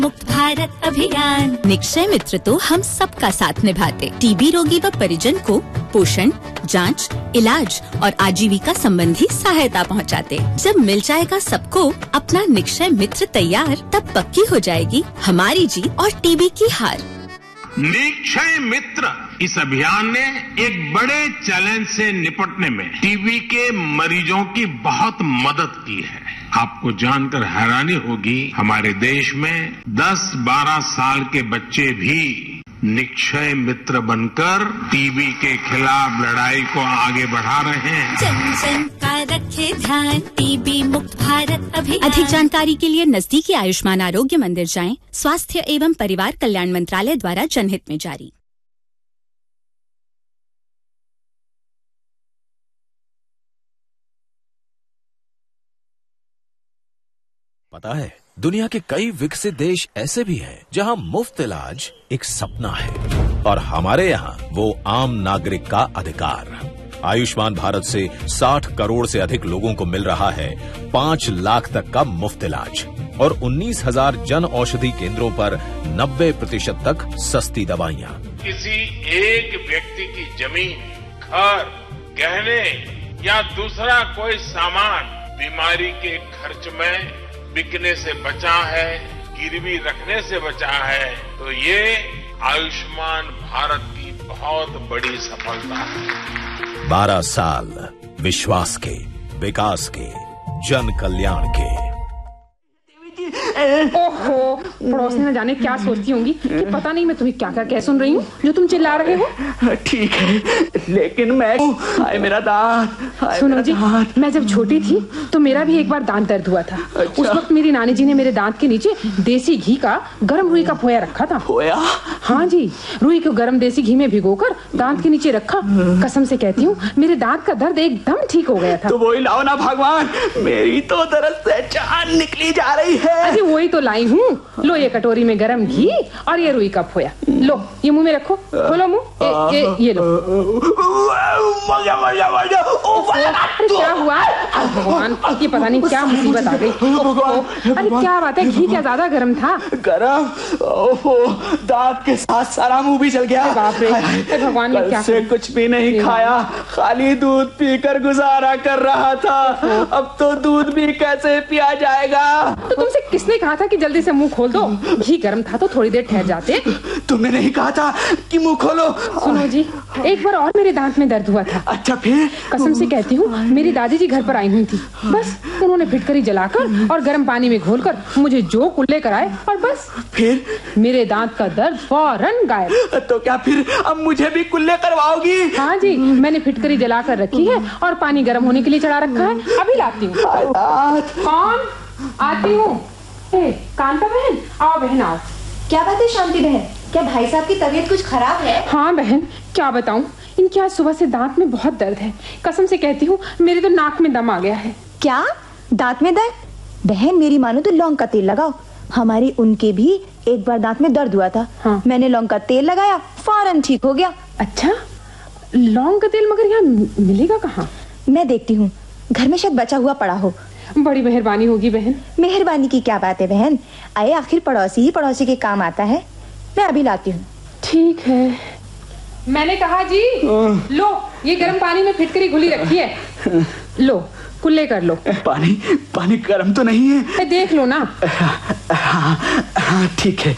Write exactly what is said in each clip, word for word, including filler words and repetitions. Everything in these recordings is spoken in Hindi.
मुक्त भारत अभियान। निक्षय मित्र तो हम सबका साथ निभाते। टीबी रोगी व परिजन को पोषण, जांच, इलाज और आजीविका संबंधी सहायता पहुंचाते। जब मिल जाएगा सबको अपना निक्षय मित्र तैयार, तब पक्की हो जाएगी हमारी जीत और टीबी की हार। निक्षय मित्र इस अभियान ने एक बड़े चैलेंज से निपटने में टीबी के मरीजों की बहुत मदद की है। आपको जानकर हैरानी होगी, हमारे देश में दस बारह साल के बच्चे भी निक्षय मित्र बनकर टीबी के खिलाफ लड़ाई को आगे बढ़ा रहे हैं। जन जन का रखे ध्यान, टीबी मुक्त भारत अभियान। अधिक जानकारी के लिए नजदीकी आयुष्मान आरोग्य मंदिर जाएं। स्वास्थ्य एवं परिवार कल्याण मंत्रालय द्वारा जनहित में जारी। पता है, दुनिया के कई विकसित देश ऐसे भी हैं जहां मुफ्त इलाज एक सपना है और हमारे यहाँ वो आम नागरिक का अधिकार। आयुष्मान भारत से साठ करोड़ से अधिक लोगों को मिल रहा है पाँच लाख तक का मुफ्त इलाज और उन्नीस हजार जन औषधि केंद्रों पर नब्बे प्रतिशत तक सस्ती दवाइयाँ। किसी एक व्यक्ति की जमीन, घर, गहने या दूसरा कोई सामान बीमारी के खर्च में बिकने से बचा है, गिरवी रखने से बचा है, तो ये आयुष्मान भारत की बहुत बड़ी सफलता है। बारह साल विश्वास के, विकास के, जन कल्याण के। ओहो, पड़ोसी न जाने क्या सोचती होंगी कि पता नहीं मैं तुम्हें क्या क्या कह सुन रही हूँ जो तुम चिल्ला रहे हो। ठीक है, लेकिन मैं हाय मेरा दांत। सुनो जी, मैं जब छोटी थी तो मेरा भी एक बार दांत दर्द हुआ था। अच्छा। उस वक्त मेरी नानी जी ने मेरे दांत के नीचे देसी घी का गर्म रुई का फोया रखा था। फोया? हाँ जी, रुई को गर्म देसी घी में भिगोकर दांत के नीचे रखा। कसम से कहती हूँ, मेरे दांत का दर्द एकदम ठीक हो गया था। तो वही लाओ ना भगवान, मेरी तो दर्द से जान निकली जा रही है। अरे वही तो लाई हूँ। लो ये कटोरी में गरम घी और ये रुई का फोया। लो ये मुंह में रखो, खोलो मुंह। ये, ये, ये लो। मजा मजा मजा। अरे क्या हुआ भगवान, ये पता नहीं क्या मुसीबत आ गई। अरे क्या बात है, घी क्या ज्यादा गर्म था? गरम? ओहो, दांत के साथ सारा मुंह भी जल गया। बाप रे, भगवान ने क्या से कुछ भी नहीं खाया, खाली दूध पीकर गुजारा कर रहा था। अब तो दूध भी कैसे पिया जाएगा? तो तुमसे किसने कहा था कि जल्दी से मुंह खोल दो? घी गर्म था तो थोड़ी देर ठहर जाते। तुमने नहीं कहा था कि मुंह खोलो? सुनो जी, एक बार और मेरे दांत में दर्द हुआ था। अच्छा फिर? कसम से कहती हूँ, मेरी दादी जी घर पर आई हुई थी। बस उन्होंने फिटकरी जलाकर और गर्म पानी में घोलकर मुझे जो कुल्ले कराए और बस फिर मेरे दांत का दर्द फौरन गायब। तो क्या फिर अब मुझे भी कुल्ले करवाओगी? हाँ जी, मैंने फिटकरी जलाकर रखी है और पानी गर्म होने के लिए चढ़ा रखा है। अभी लाती हूँ। कौन? आती हूँ। कांता बहन, आओ बहन आओ। क्या बात है शांति बहन, क्या भाई साहब की तबीयत कुछ खराब है? हाँ बहन, क्या बताऊं, इनके आज सुबह से दांत में बहुत दर्द है। कसम से कहती हूँ, मेरे तो नाक में दम आ गया है। क्या दांत में दर्द? बहन मेरी मानो तो लौंग का तेल लगाओ। हमारी उनके भी एक बार दांत में दर्द हुआ था। हाँ। मैंने लौंग का तेल लगाया, फौरन ठीक हो गया। अच्छा, लौंग का तेल मगर यहाँ मिलेगा कहाँ? मैं देखती हूँ, घर में शायद बचा हुआ पड़ा हो। बड़ी मेहरबानी होगी बहन। मेहरबानी की क्या बात है बहन, आए आखिर पड़ोसी ही पड़ोसी के काम आता है। मैं अभी लाती हूँ। ठीक है। मैंने कहा जी, लो ये गर्म पानी में फिटकरी घुली रखी है, लो कुल्ले कर लो। पानी पानी गर्म तो नहीं है? देख लो ना। हाँ हाँ ठीक है।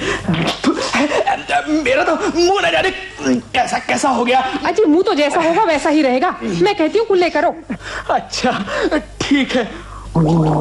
मेरा तो मुंह न जाने कैसा कैसा हो गया। अजी मुंह तो जैसा होगा वैसा ही रहेगा। मैं कहती हूँ कुल्ले करो। अच्छा ठीक है।